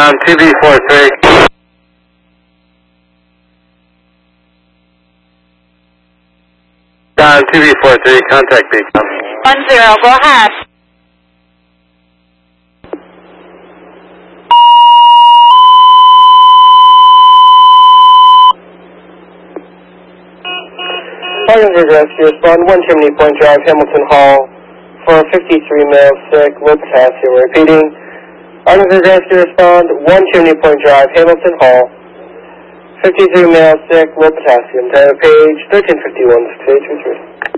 TB43. TB43, contact Beacon. 10, go ahead. Arkansas Rescue, respond 1 Chimney Point Drive, Hamilton Hall, for 53 male sick, low potassium. Repeating, Arkansas Rescue, respond 1 Chimney Point Drive, Hamilton Hall, 53 male sick, low potassium. Dial page 1351, stage 3.